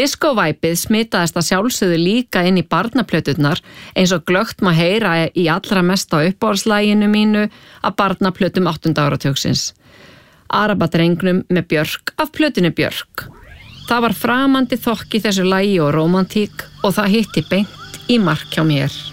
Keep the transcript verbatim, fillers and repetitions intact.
Disco-væpið smitaðist að sjálfsögðu líka inn í barnaplöturnar eins og glöggt maður heyra í allra mest á uppáhaldslæginu mínu af barnaplötum áttunda áratugsins. Arabadrengnum með Björk af plötunni Björk. Það var framandi þokk í þessu lagi og rómantík og það hitti beint í mark hjá mér.